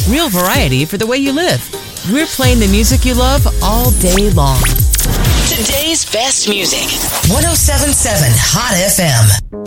Real variety for the way you live. We're playing the music you love all day long. Today's best music. 107.7 Hot FM.